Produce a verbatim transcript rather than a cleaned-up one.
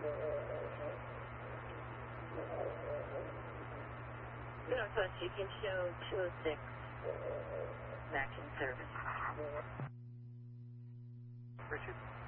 Northwest, you can show two oh six back in service. Richard.